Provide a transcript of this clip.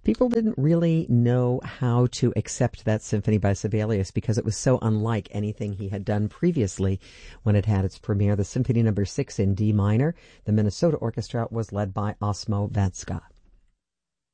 People didn't really know how to accept that symphony by Sibelius because it was so unlike anything he had done previously when it had its premiere. The Symphony No. 6 in D minor, the Minnesota Orchestra, was led by Osmo Vatska.